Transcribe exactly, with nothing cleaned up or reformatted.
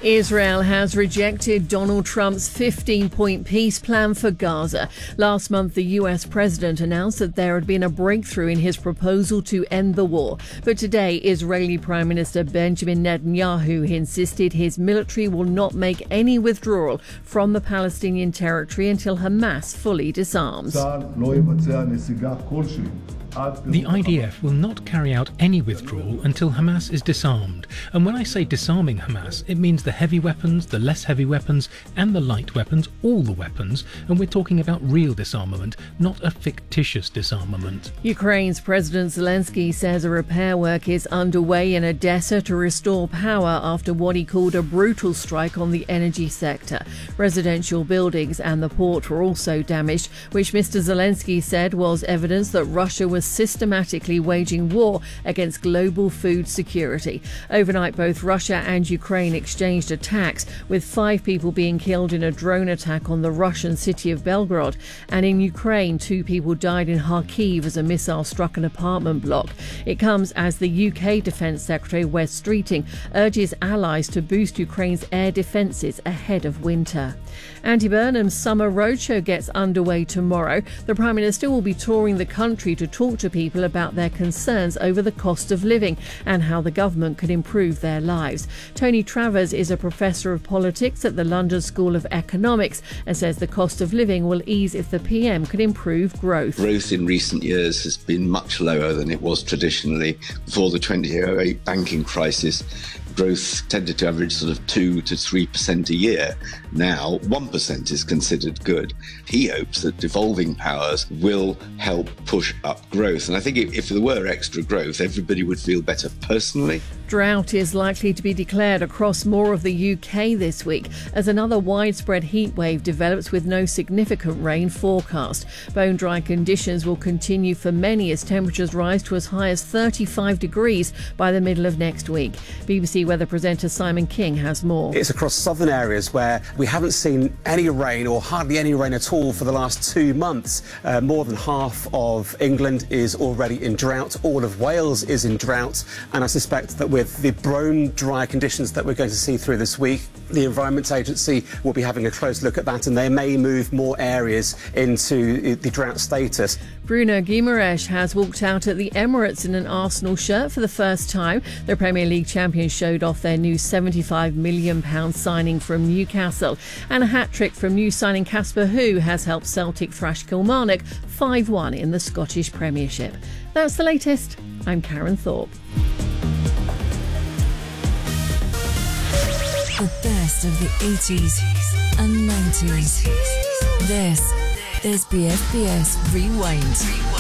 Israel has rejected Donald Trump's fifteen-point peace plan for Gaza. Last month, the U S president announced that there had been a breakthrough in his proposal to end the war. But today, Israeli Prime Minister Benjamin Netanyahu insisted his military will not make any withdrawal from the Palestinian territory until Hamas fully disarms. The I D F will not carry out any withdrawal until Hamas is disarmed. And when I say disarming Hamas, it means the heavy weapons, the less heavy weapons, and the light weapons, all the weapons. And we're talking about real disarmament, not a fictitious disarmament. Ukraine's President Zelensky says a repair work is underway in Odessa to restore power after what he called a brutal strike on the energy sector. Residential buildings and the port were also damaged, which Mister Zelensky said was evidence that Russia was systematically waging war against global food security. Overnight, both Russia and Ukraine exchanged attacks, with five people being killed in a drone attack on the Russian city of Belgorod. And in Ukraine, two people died in Kharkiv as a missile struck an apartment block. It comes as the U K Defence Secretary Wes Streeting urges allies to boost Ukraine's air defences ahead of winter. Andy Burnham's summer roadshow gets underway tomorrow. The Prime Minister will be touring the country to talk to people about their concerns over the cost of living and how the government can improve their lives. Tony Travers is a professor of politics at the London School of Economics and says the cost of living will ease if the P M can improve growth. Growth in recent years has been much lower than it was traditionally. Before the two thousand eight banking crisis, growth tended to average sort of two to three percent a year. Now, one percent is considered good. He hopes that devolving powers will help push up growth. And I think if, if there were extra growth, everybody would feel better personally. Drought is likely to be declared across more of the U K this week as another widespread heat wave develops with no significant rain forecast. Bone dry conditions will continue for many as temperatures rise to as high as thirty-five degrees by the middle of next week. B B C weather presenter Simon King has more. It's across southern areas where we haven't seen any rain or hardly any rain at all for the last two months. Uh, more than half of England is already in drought. All of Wales is in drought. And I suspect that with the bone dry conditions that we're going to see through this week, the Environment Agency will be having a close look at that, and they may move more areas into the drought status. Bruno Guimaraes has walked out at the Emirates in an Arsenal shirt for the first time. The Premier League champions showed off their new seventy-five million pounds signing from Newcastle. And a hat-trick from new signing Casper Hu has helped Celtic thrash Kilmarnock five one in the Scottish Premiership. That's the latest. I'm Karen Thorpe. The best of the eighties and nineties. This is B F B S Rewind.